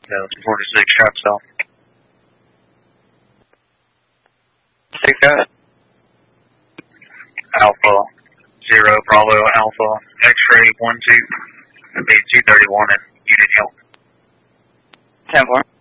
No, 246, trap cell. Take that. Alpha 0, Bravo, Alpha, X-ray 12, that'd be 231 and unit help. 10-4.